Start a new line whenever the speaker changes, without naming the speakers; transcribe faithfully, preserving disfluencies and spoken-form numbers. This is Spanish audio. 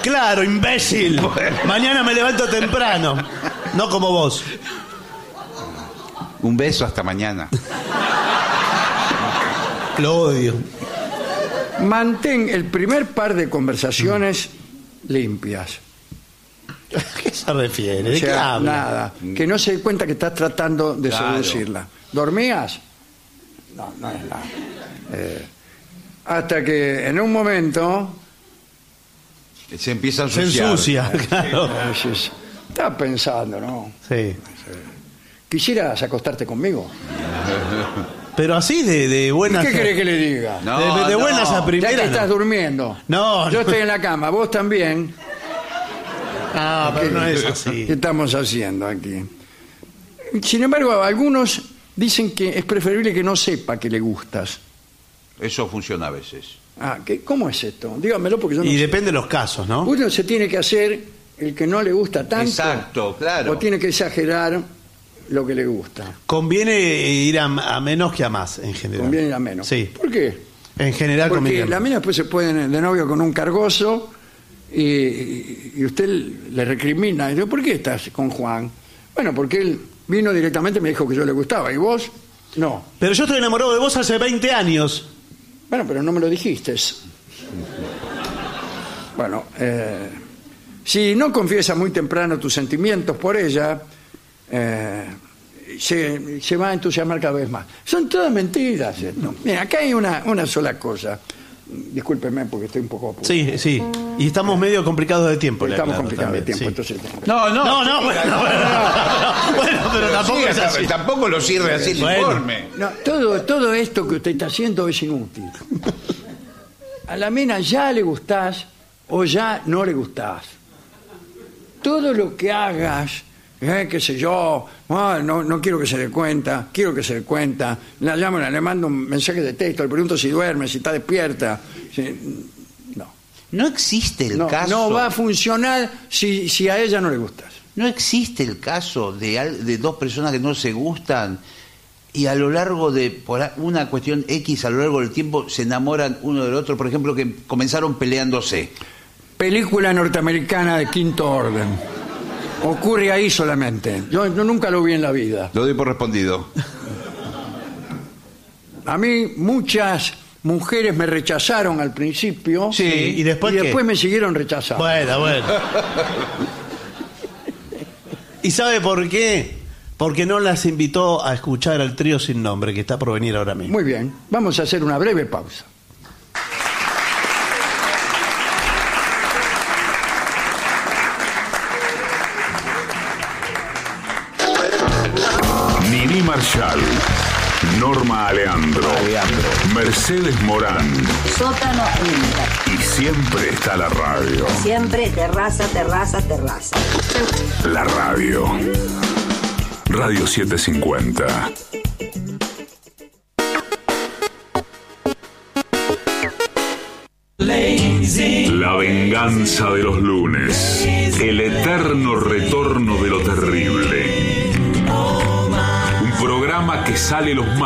Claro, imbécil. Mañana me levanto temprano. No como vos.
Un beso hasta mañana.
Lo odio.
Mantén el primer par de conversaciones limpias.
¿A qué se refiere? ¿De
O
qué
sea,
habla?
nada. Que no se dé cuenta que estás tratando de
Claro.
seducirla. ¿Dormías? No, no es nada. Eh, hasta que en un momento
Se empieza a
Se
ensuciar.
ensucia, claro.
dices, estás pensando, ¿no?
Sí.
¿Quisieras acostarte conmigo?
Pero así de, de buenas...
¿Qué querés que le diga?
No,
de, de
no.
buenas a
Ya
primeras.
que estás
no.
durmiendo.
No,
Yo
no.
estoy en la cama, vos también.
Ah, pero no es
¿Qué
así.
estamos haciendo aquí? Sin embargo, algunos dicen que es preferible que no sepa que le gustas.
Eso funciona a veces.
Ah, ¿qué, ¿cómo es esto? Dígamelo porque yo no
Y
sé.
depende de los casos, ¿no?
Uno se tiene que hacer el que no le gusta tanto.
Exacto, claro.
O tiene que exagerar lo que le gusta.
Conviene ir a, a menos que a más, en general.
Conviene ir a menos.
Sí.
¿Por qué?
En general
Porque
conviene.
la mina después se pueden de novio con un cargoso y, y usted le recrimina. Y dice, ¿por qué estás con Juan? Bueno, porque él vino directamente y me dijo que yo le gustaba. ¿Y vos? No.
Pero yo estoy enamorado de vos hace veinte años.
Bueno, pero no me lo dijiste. Bueno, eh, si no confiesa muy temprano tus sentimientos por ella, eh, se, se va a entusiasmar cada vez más. Son todas mentiras. eh, no. Mira, acá hay una, una sola cosa. Discúlpeme porque estoy un poco apurado.
Sí, sí. Y estamos medio complicados de tiempo. le
Estamos
aclaro
complicados de
también,
tiempo,
sí.
entonces...
No, no.
No, no, bueno, bueno, bueno, pero tampoco
Sí,
es así.
Tampoco lo sirve así el
Bueno.
informe.
No, todo, todo esto que usted está haciendo es inútil. A la mina ya le gustás o ya no le gustás. Todo lo que hagas, eh, qué sé yo, ah, no, no quiero que se dé cuenta, quiero que se dé cuenta, la llamo, le mando un mensaje de texto, le pregunto si duerme, si está despierta. Si- no,
No existe el
no,
caso.
no va a funcionar si, si a ella no le gustas.
No existe el caso de, al- de dos personas que no se gustan y a lo largo de por a- una cuestión X, a lo largo del tiempo, se enamoran uno del otro. Por ejemplo, que comenzaron peleándose.
Película norteamericana de quinto orden. Ocurre ahí solamente. Yo, yo nunca lo vi en la vida.
Lo doy por respondido.
A mí muchas mujeres me rechazaron al principio.
Sí, ¿y después
y
qué?
después me siguieron rechazando.
Bueno, bueno. ¿Y sabe por qué? Porque no las invitó a escuchar al trío sin nombre que está por venir ahora mismo.
Muy bien, vamos a hacer una breve pausa.
Nini Marshall, Norma Aleandro, Mercedes Morán
Sótano Inter.
y siempre está la radio.
Siempre terraza, terraza, terraza.
La radio. Radio setecientos cincuenta. La venganza de los lunes. El eterno retorno de lo terrible. Un programa que sale los martes